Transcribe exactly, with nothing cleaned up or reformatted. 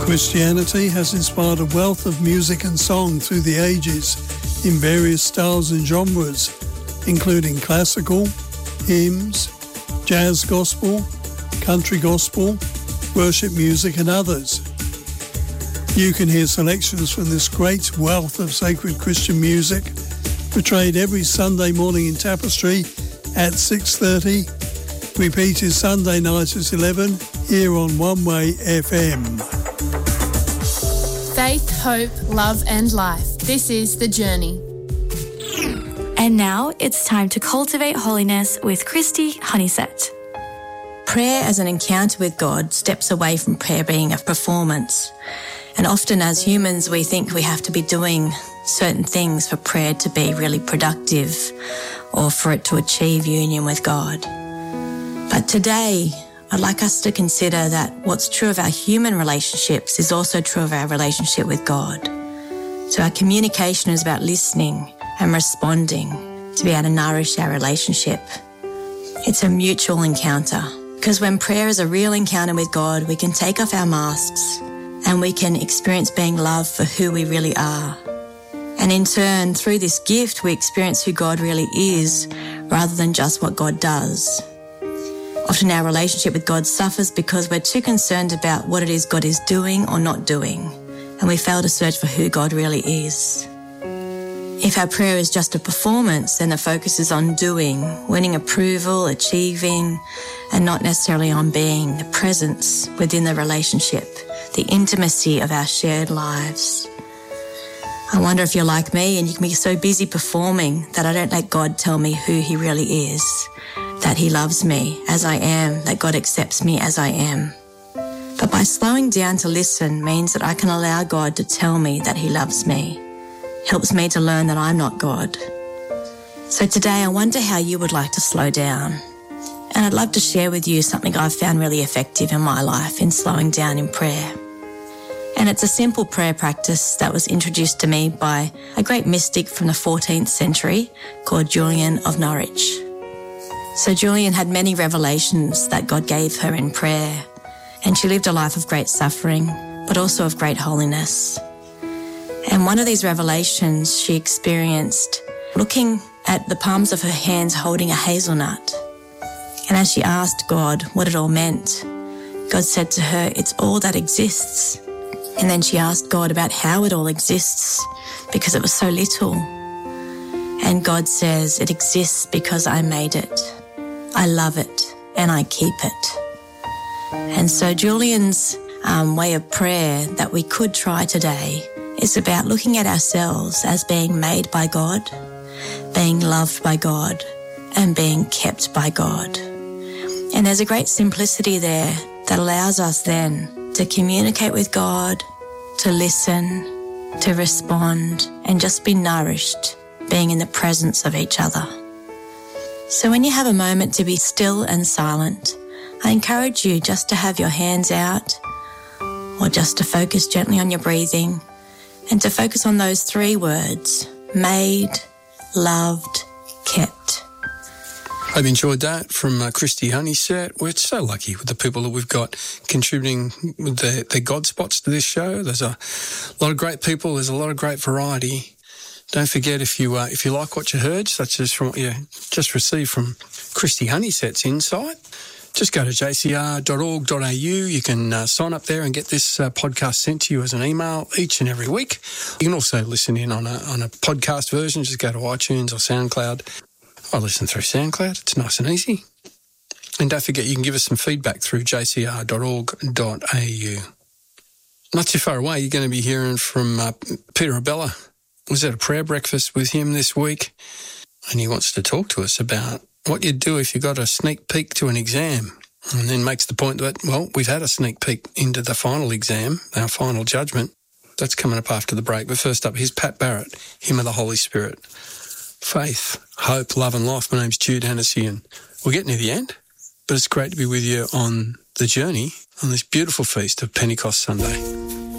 Christianity has inspired a wealth of music and song through the ages in various styles and genres, including classical, hymns, jazz gospel, country gospel, worship music and others. You can hear selections from this great wealth of sacred Christian music portrayed every Sunday morning in Tapestry at six thirty, repeated Sunday night at eleven here on One Way F M. Faith, hope, love and life. This is The Journey. And now it's time to cultivate holiness with Christy Honeysett. Prayer as an encounter with God steps away from prayer being a performance. And often as humans, we think we have to be doing certain things for prayer to be really productive or for it to achieve union with God. But today, I'd like us to consider that what's true of our human relationships is also true of our relationship with God. So our communication is about listening and responding to be able to nourish our relationship. It's a mutual encounter, because when prayer is a real encounter with God, we can take off our masks and we can experience being loved for who we really are. And in turn, through this gift, we experience who God really is rather than just what God does. Often our relationship with God suffers because we're too concerned about what it is God is doing or not doing, and we fail to search for who God really is. If our prayer is just a performance, then the focus is on doing, winning approval, achieving, and not necessarily on being, the presence within the relationship, the intimacy of our shared lives. I wonder if you're like me and you can be so busy performing that I don't let God tell me who he really is, that he loves me as I am, that God accepts me as I am. But by slowing down to listen means that I can allow God to tell me that he loves me, helps me to learn that I'm not God. So today I wonder how you would like to slow down. And I'd love to share with you something I've found really effective in my life in slowing down in prayer. And it's a simple prayer practice that was introduced to me by a great mystic from the fourteenth century called Julian of Norwich. So Julian had many revelations that God gave her in prayer, and she lived a life of great suffering, but also of great holiness. And one of these revelations she experienced looking at the palms of her hands holding a hazelnut. And as she asked God what it all meant, God said to her, "It's all that exists." And then she asked God about how it all exists, because it was so little. And God says, "It exists because I made it. I love it and I keep it." And so Julian's um, way of prayer that we could try today is about looking at ourselves as being made by God, being loved by God, and being kept by God. And there's a great simplicity there that allows us then to communicate with God, to listen, to respond, and just be nourished, being in the presence of each other. So when you have a moment to be still and silent, I encourage you just to have your hands out, or just to focus gently on your breathing, and to focus on those three words: made, loved, kept. I've enjoyed that from uh, Christy Honeysett. We're so lucky with the people that we've got contributing with their, their God spots to this show. There's a lot of great people. There's a lot of great variety. Don't forget, if you uh, if you like what you heard, such as from what you just received from Christy Honeysett's insight, just go to j c r dot org dot a u. You can uh, sign up there and get this uh, podcast sent to you as an email each and every week. You can also listen in on a, on a podcast version. Just go to iTunes or SoundCloud. I listen through SoundCloud. It's nice and easy. And don't forget, you can give us some feedback through j c r dot org dot a u. Not too far away, you're going to be hearing from uh, Peter Abella. Was at a prayer breakfast with him this week, and he wants to talk to us about what you'd do if you got a sneak peek to an exam, and then makes the point that, well, we've had a sneak peek into the final exam, our final judgment. That's coming up after the break. But first up, here's Pat Barrett, Hymn of the Holy Spirit. Faith, hope, love and life. My name's Jude Hennessy, and we're getting near the end, but it's great to be with you on the journey on this beautiful feast of Pentecost Sunday.